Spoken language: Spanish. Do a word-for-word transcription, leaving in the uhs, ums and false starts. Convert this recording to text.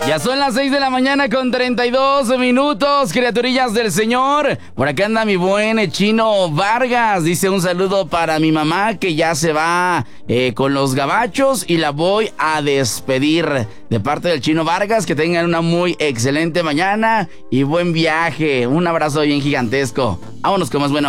Ya son las seis de la mañana con treinta y dos minutos, criaturillas del Señor. Por acá anda mi buen Chino Vargas. Dice un saludo para mi mamá que ya se va eh, con los gabachos y la voy a despedir. De parte del Chino Vargas, que tengan una muy excelente mañana y buen viaje. Un abrazo bien gigantesco. Vámonos con más buena